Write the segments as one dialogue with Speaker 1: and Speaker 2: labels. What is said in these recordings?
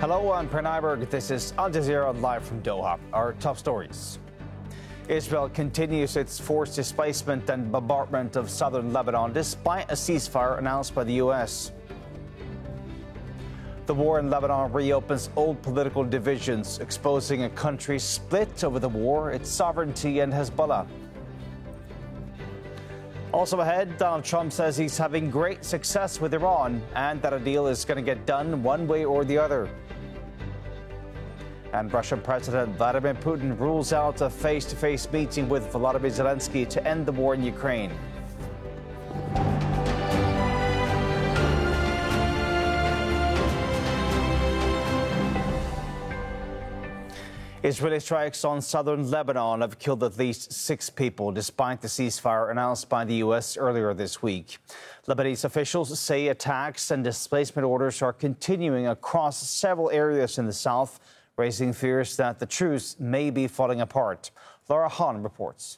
Speaker 1: Hello, I'm Per Nyberg. This is Al Jazeera live from Doha. Our top stories. Israel continues its forced displacement and bombardment of southern Lebanon despite a ceasefire announced by the U.S. The war in Lebanon reopens old political divisions, exposing a country split over the war, its sovereignty, and Hezbollah. Also ahead, Donald Trump says he's having great success with Iran and that a deal is going to get done one way or the other. And Russian President Vladimir Putin rules out a face-to-face meeting with Volodymyr Zelensky to end the war in Ukraine. Israeli strikes on southern Lebanon have killed at least 6 people, despite the ceasefire announced by the U.S. earlier this week. Lebanese officials say attacks and displacement orders are continuing across several areas in the south, raising fears that the truce may be falling apart. Laura Hahn reports.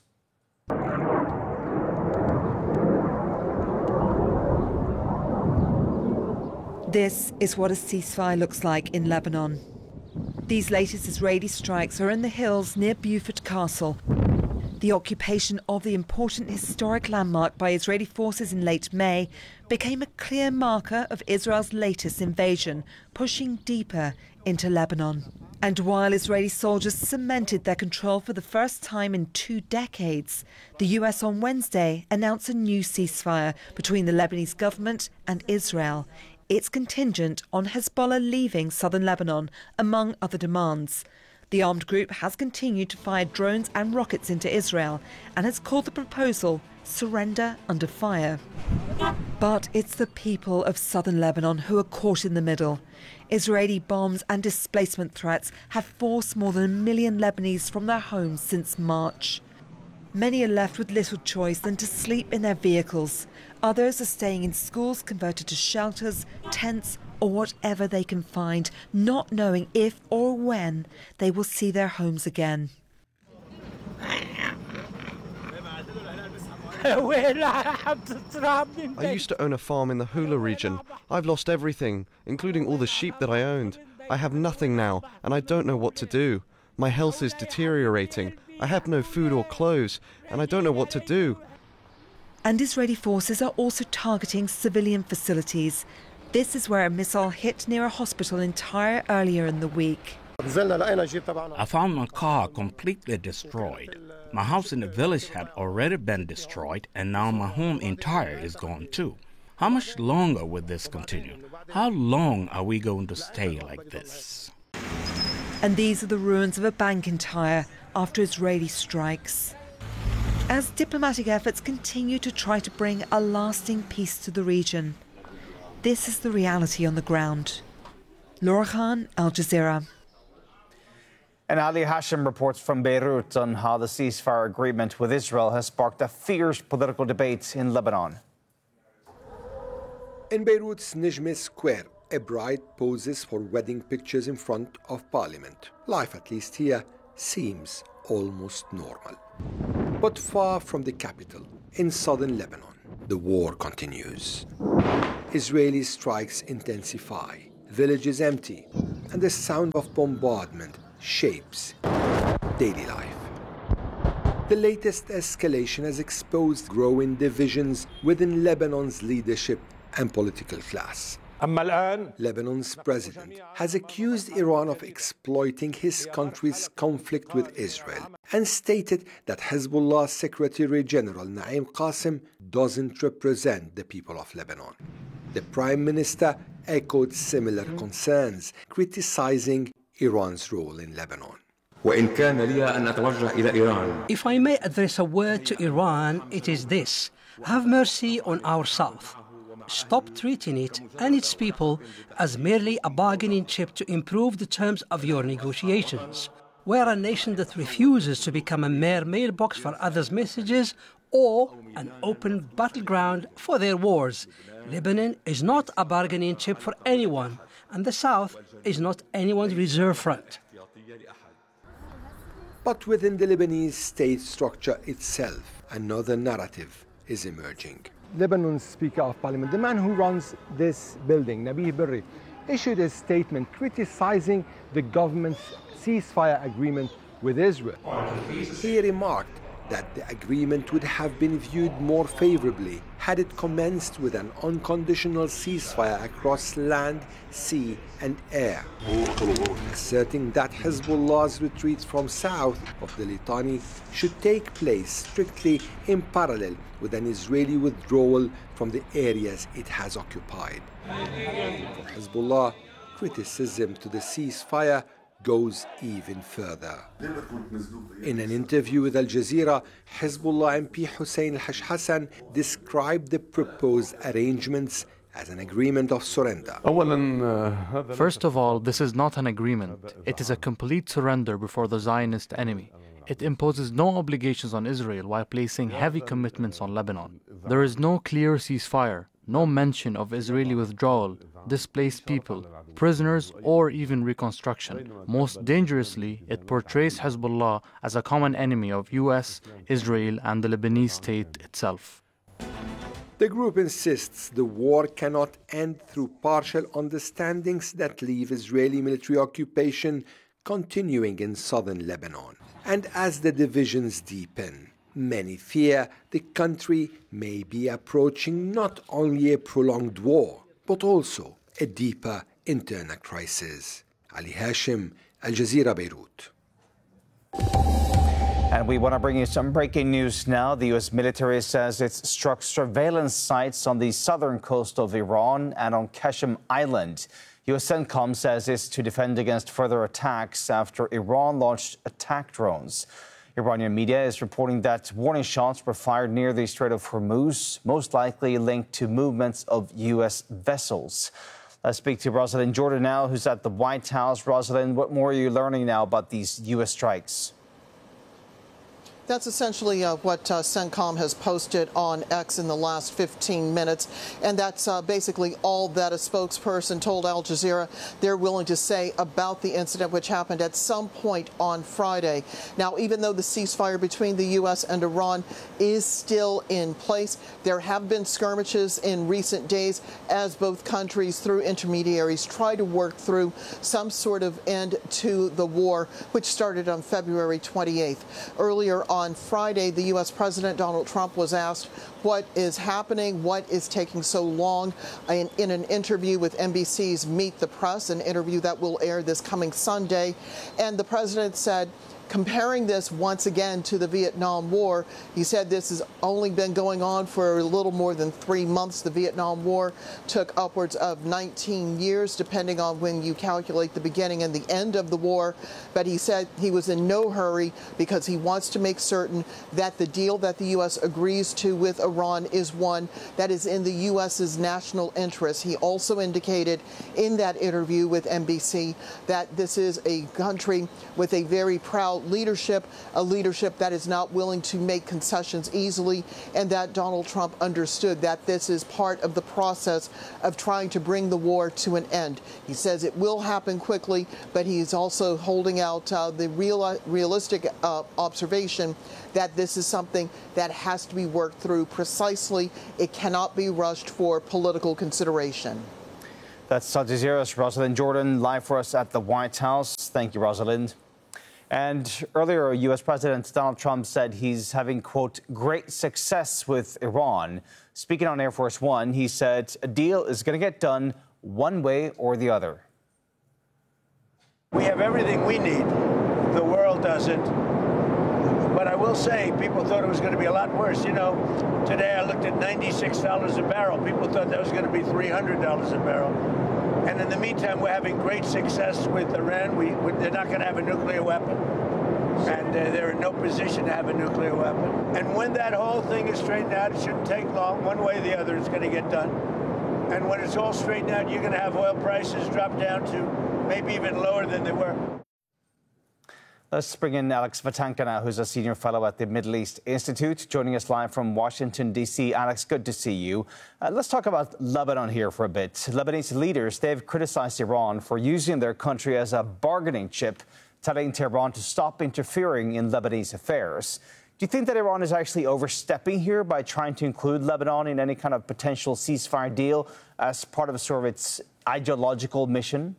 Speaker 2: This is what a ceasefire looks like in Lebanon. These latest Israeli strikes are in the hills near Beaufort Castle. The occupation of the important historic landmark by Israeli forces in late May became a clear marker of Israel's latest invasion, pushing deeper into Lebanon. And while Israeli soldiers cemented their control for the first time in 2 decades, the US on Wednesday announced a new ceasefire between the Lebanese government and Israel. It's contingent on Hezbollah leaving southern Lebanon, among other demands. The armed group has continued to fire drones and rockets into Israel and has called the proposal surrender under fire. But it's the people of southern Lebanon who are caught in the middle. Israeli bombs and displacement threats have forced more than 1 million Lebanese from their homes since March. Many are left with little choice than to sleep in their vehicles. Others are staying in schools converted to shelters, tents, or whatever they can find, not knowing if or when they will see their homes again.
Speaker 3: I used to own a farm in the Hula region. I've lost everything, including all the sheep that I owned. I have nothing now, and I don't know what to do. My health is deteriorating. I have no food or clothes, and I don't know what to do.
Speaker 2: And Israeli forces are also targeting civilian facilities. This is where a missile hit near a hospital in Tyre earlier in the week.
Speaker 4: I found my car completely destroyed. My house in the village had already been destroyed, and now my home in Tyre is gone too. How much longer will this continue? How long are we going to stay like this?
Speaker 2: And these are the ruins of a bank in Tyre after Israeli strikes. As diplomatic efforts continue to try to bring a lasting peace to the region, this is the reality on the ground. Laura Khan, Al Jazeera.
Speaker 1: And Ali Hashim reports from Beirut on how the ceasefire agreement with Israel has sparked a fierce political debate in Lebanon.
Speaker 5: In Beirut's Nijmeh Square, a bride poses for wedding pictures in front of Parliament. Life, at least here, seems almost normal. But far from the capital, in southern Lebanon, the war continues. Israeli strikes intensify, villages empty, and the sound of bombardment shapes daily life. The latest escalation has exposed growing divisions within Lebanon's leadership and political class. Lebanon's president has accused Iran of exploiting his country's conflict with Israel and stated that Hezbollah Secretary General Naim Qassem doesn't represent the people of Lebanon. The Prime Minister echoed similar concerns, criticizing Iran's role in Lebanon.
Speaker 6: If I may address a word to Iran, it is this: have mercy on our South. Stop treating it and its people as merely a bargaining chip to improve the terms of your negotiations. We're a nation that refuses to become a mere mailbox for others' messages or an open battleground for their wars. Lebanon is not a bargaining chip for anyone, and the South is not anyone's reserve front.
Speaker 5: But within the Lebanese state structure itself, another narrative is emerging. Lebanon's Speaker of Parliament, the man who runs this building, Nabih Berri, issued a statement criticizing the government's ceasefire agreement with Israel. He remarked that the agreement would have been viewed more favorably had it commenced with an unconditional ceasefire across land, sea and air, asserting that Hezbollah's retreat from south of the Litani should take place strictly in parallel with an Israeli withdrawal from the areas it has occupied. For Hezbollah, criticism to the ceasefire goes even further. In an interview with Al Jazeera, Hezbollah MP Hussein Al-Hash Hassan described the proposed arrangements as an agreement of surrender.
Speaker 7: First of all, this is not an agreement. It is a complete surrender before the Zionist enemy. It imposes no obligations on Israel while placing heavy commitments on Lebanon. There is no clear ceasefire, no mention of Israeli withdrawal, displaced people, prisoners, or even reconstruction. Most dangerously, it portrays Hezbollah as a common enemy of US, Israel, and the Lebanese state itself.
Speaker 5: The group insists the war cannot end through partial understandings that leave Israeli military occupation continuing in southern Lebanon. And as the divisions deepen, many fear the country may be approaching not only a prolonged war, but also a deeper internal crisis. Ali Hashim, Al Jazeera, Beirut.
Speaker 1: And we want to bring you some breaking news now. The U.S. military says it's struck surveillance sites on the southern coast of Iran and on Qasem Island. U.S. CENTCOM says it's to defend against further attacks after Iran launched attack drones. Iranian media is reporting that warning shots were fired near the Strait of Hormuz, most likely linked to movements of U.S. vessels. Let's speak to Rosalind Jordan now, who's at the White House. Rosalind, what more are you learning now about these U.S. strikes?
Speaker 8: That's essentially what CENTCOM has posted on X in the last 15 minutes. And that's basically all that a spokesperson told Al Jazeera they're willing to say about the incident, which happened at some point on Friday. Now, even though the ceasefire between the U.S. and Iran is still in place, there have been skirmishes in recent days as both countries, through intermediaries, try to work through some sort of end to the war, which started on February 28th. Earlier on Friday, the U.S. President Donald Trump was asked what is happening, what is taking so long, in an interview with NBC's Meet the Press, an interview that will air this coming Sunday. And the president said, comparing this once again to the Vietnam War, he said this has only been going on for a little more than 3 months. The Vietnam War took upwards of 19 years, depending on when you calculate the beginning and the end of the war. But he said he was in no hurry because he wants to make certain that the deal that the U.S. agrees to with Iran is one that is in the U.S.'s national interest. He also indicated in that interview with NBC that this is a country with a very proud leadership, a leadership that is not willing to make concessions easily, and that Donald Trump understood that this is part of the process of trying to bring the war to an end. He says it will happen quickly, but he's also holding out the realistic observation that this is something that has to be worked through precisely. It cannot be rushed for political consideration.
Speaker 1: That's Al Jazeera's Rosalind Jordan, live for us at the White House. Thank you, Rosalind. And earlier, U.S. President Donald Trump said he's having, quote, great success with Iran. Speaking on Air Force One, he said a deal is going to get done one way or the other.
Speaker 9: We have everything we need. The world doesn't. But I will say, people thought it was going to be a lot worse. You know, today I looked at $96 a barrel. People thought that was going to be $300 a barrel. And in the meantime, we're having great success with Iran. They're not going to have a nuclear weapon. And they're in no position to have a nuclear weapon. And when that whole thing is straightened out, it shouldn't take long. One way or the other, it's going to get done. And when it's all straightened out, you're going to have oil prices drop down to maybe even lower than they were.
Speaker 1: Let's bring in Alex Vatanka now, who's a senior fellow at the Middle East Institute, joining us live from Washington, D.C. Alex, good to see you. Let's talk about Lebanon here for a bit. Lebanese leaders, they've criticized Iran for using their country as a bargaining chip, telling Tehran to stop interfering in Lebanese affairs. Do you think that Iran is actually overstepping here by trying to include Lebanon in any kind of potential ceasefire deal as part of sort of its ideological mission?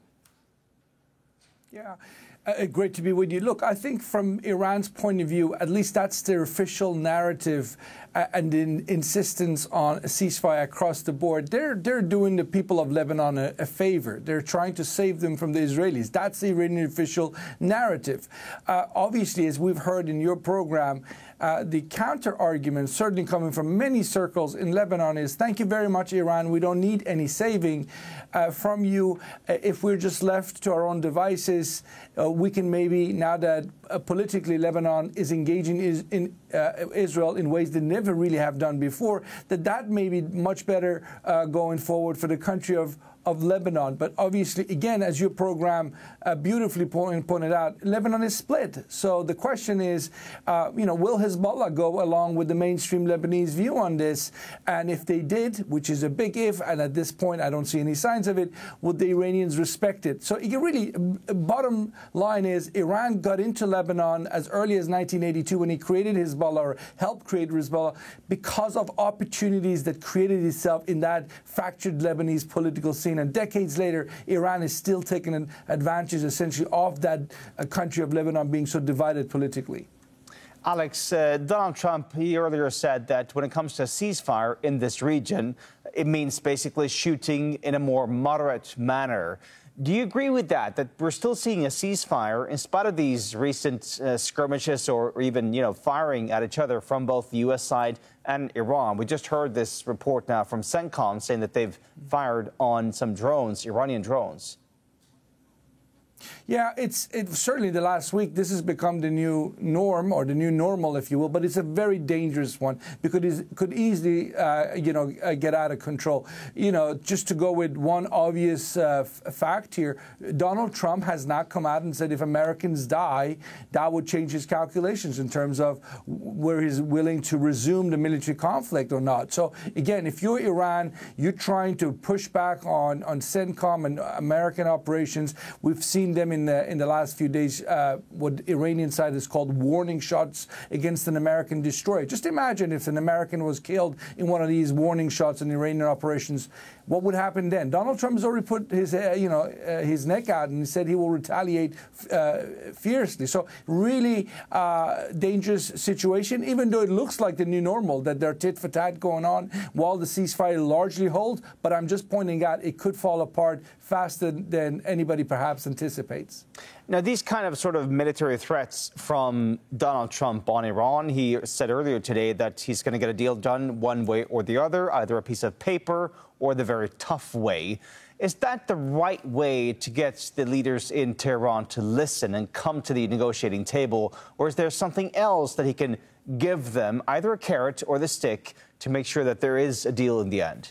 Speaker 10: Yeah. Great to be with you. Look, I think from Iran's point of view, at least that's their official narrative and insistence on a ceasefire across the board. They're doing the people of Lebanon a favor. They're trying to save them from the Israelis. That's the Iranian official narrative. Obviously, as we've heard in your program, the counter-argument, certainly coming from many circles in Lebanon, is thank you very much, Iran. We don't need any saving from you. If we're just left to our own devices, we can maybe, now that politically Lebanon is engaging in Israel in ways they never really have done before, that may be much better going forward for the country of Lebanon. But obviously, again, as your program beautifully pointed out, Lebanon is split. So the question is, will Hezbollah go along with the mainstream Lebanese view on this? And if they did, which is a big if, and at this point I don't see any signs of it, would the Iranians respect it? So really, bottom line is, Iran got into Lebanon as early as 1982 when he created Hezbollah, or helped create Hezbollah, because of opportunities that created itself in that fractured Lebanese political scene. And decades later, Iran is still taking advantage, essentially, of that country of Lebanon being so divided politically.
Speaker 1: Alex, Donald Trump, he earlier said that when it comes to a ceasefire in this region, it means basically shooting in a more moderate manner. Do you agree with that we're still seeing a ceasefire in spite of these recent skirmishes or even, firing at each other from both the U.S. side and Iran? We just heard this report now from CENTCOM saying that they've fired on some drones, Iranian drones.
Speaker 10: Yeah, it's certainly the last week. This has become the new norm, or the new normal, if you will. But it's a very dangerous one because it could easily, get out of control. Just to go with one obvious fact here, Donald Trump has not come out and said if Americans die, that would change his calculations in terms of where he's willing to resume the military conflict or not. So again, if you're Iran, you're trying to push back on CENTCOM and American operations. We've seen them in the last few days, what Iranian side has called warning shots against an American destroyer. Just imagine if an American was killed in one of these warning shots in Iranian operations. What would happen then? Donald Trump has already put his neck out and he said he will retaliate fiercely. So really dangerous situation, even though it looks like the new normal, that they're tit for tat going on while the ceasefire largely holds. But I'm just pointing out it could fall apart faster than anybody perhaps anticipates.
Speaker 1: Now, these kind of sort of military threats from Donald Trump on Iran, he said earlier today that he's going to get a deal done one way or the other, either a piece of paper or the very tough way. Is that the right way to get the leaders in Tehran to listen and come to the negotiating table? Or is there something else that he can give them, either a carrot or the stick, to make sure that there is a deal in the end?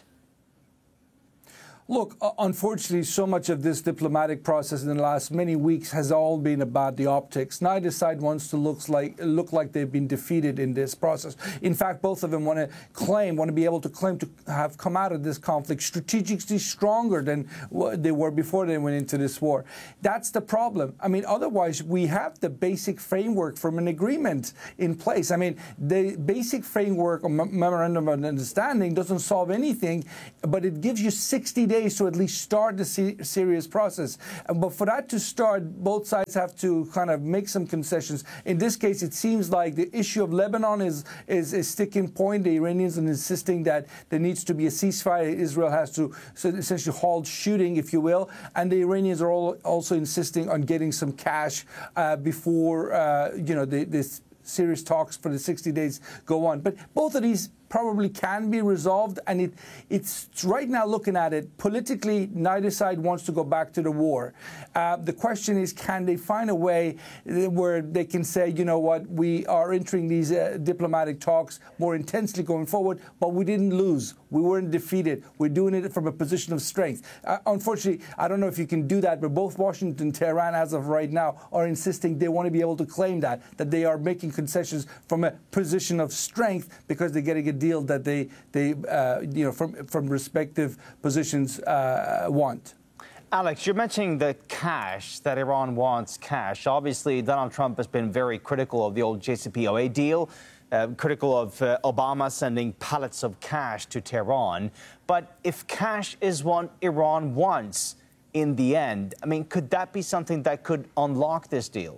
Speaker 10: Look, unfortunately, so much of this diplomatic process in the last many weeks has all been about the optics. Neither side wants to look like they've been defeated in this process. In fact, both of them want to be able to claim to have come out of this conflict strategically stronger than they were before they went into this war. That's the problem. I mean, otherwise, we have the basic framework from an agreement in place. I mean, the basic framework or memorandum of understanding doesn't solve anything, but it gives you 60 days to at least start the serious process. But for that to start, both sides have to kind of make some concessions. In this case, it seems like the issue of Lebanon is a sticking point. The Iranians are insisting that there needs to be a ceasefire. Israel has to essentially halt shooting, if you will. And the Iranians are also insisting on getting some cash before, this serious talks for the 60 days go on. But both of these probably can be resolved, and it's right now, looking at it politically, neither side wants to go back to the war. The question is, can they find a way where they can say, you know what, we are entering these diplomatic talks more intensely going forward, but we didn't lose. We weren't defeated. We're doing it from a position of strength. Unfortunately, I don't know if you can do that, but both Washington and Tehran, as of right now, are insisting they want to be able to claim that they are making concessions from a position of strength because they're getting a deal that they from respective positions want.
Speaker 1: Alex, you're mentioning the cash, that Iran wants cash. Obviously, Donald Trump has been very critical of the old JCPOA deal. critical of Obama sending pallets of cash to Tehran. But if cash is what Iran wants in the end, I mean, could that be something that could unlock this deal?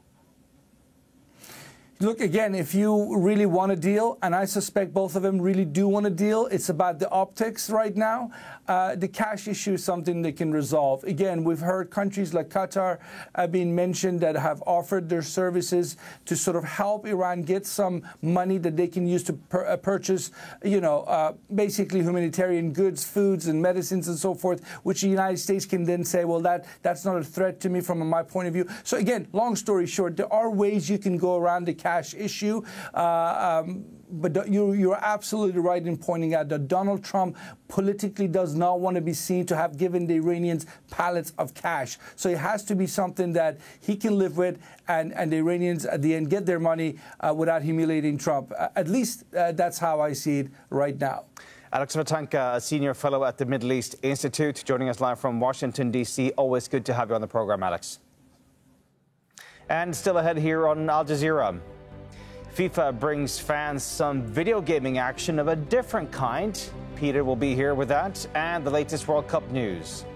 Speaker 10: Look, again, if you really want a deal, and I suspect both of them really do want a deal, it's about the optics right now. The cash issue is something they can resolve. Again, we've heard countries like Qatar being mentioned that have offered their services to sort of help Iran get some money that they can use to purchase, basically humanitarian goods, foods and medicines and so forth, which the United States can then say, well, that's not a threat to me from my point of view. So again, long story short, there are ways you can go around the cash issue. But you're absolutely right in pointing out that Donald Trump politically does not want to be seen to have given the Iranians pallets of cash. So it has to be something that he can live with, and the Iranians at the end get their money without humiliating Trump. At least that's how I see it right now.
Speaker 1: Alex Vatanka, a senior fellow at the Middle East Institute, joining us live from Washington, D.C. Always good to have you on the program, Alex. And still ahead here on Al Jazeera. FIFA brings fans some video gaming action of a different kind. Peter will be here with that and the latest World Cup news.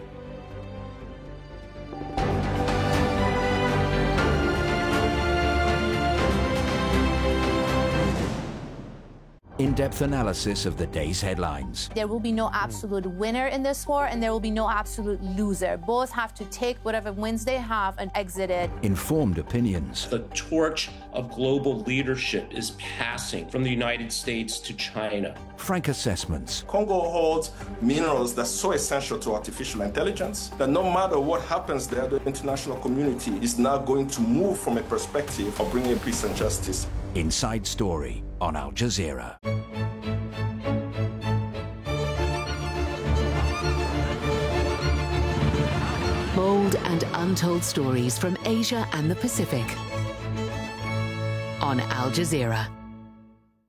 Speaker 11: In-depth analysis of the day's headlines.
Speaker 12: There will be no absolute winner in this war, and there will be no absolute loser. Both have to take whatever wins they have and exit it.
Speaker 11: Informed opinions.
Speaker 13: The torch of global leadership is passing from the United States to China.
Speaker 11: Frank assessments.
Speaker 14: Congo holds minerals that's so essential to artificial intelligence that no matter what happens there, the international community is now going to move from a perspective of bringing peace and justice.
Speaker 11: Inside Story on Al Jazeera.
Speaker 15: Bold and untold stories from Asia and the Pacific on Al Jazeera.